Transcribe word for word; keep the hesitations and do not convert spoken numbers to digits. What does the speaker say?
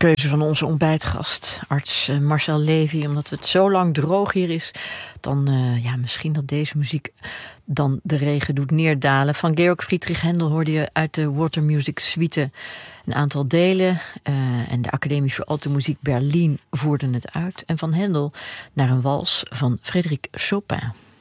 Keuze van onze ontbijtgast, arts uh, Marcel Levy. Omdat het zo lang droog hier is, dan uh, ja, misschien dat deze muziek dan de regen doet neerdalen. Van Georg Friedrich Händel hoorde je uit de Water Music Suite een aantal delen. Uh, en de Academie voor Alte Muziek Berlin voerde het uit. En van Händel naar een wals van Frédéric Chopin.